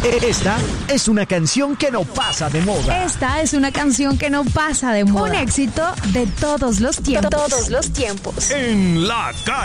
Esta es una canción que no pasa de moda. Esta es una canción que no pasa de moda. Un éxito de todos los tiempos. Todos los tiempos. En la calle.